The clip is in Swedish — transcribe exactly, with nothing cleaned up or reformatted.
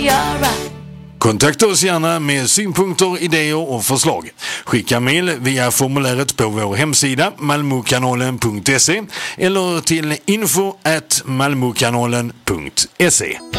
göra. Kontakta oss gärna med synpunkter, idéer och förslag. Skicka mejl via formuläret på vår hemsida malmokanalen punkt se eller till info at malmokanalen punkt se.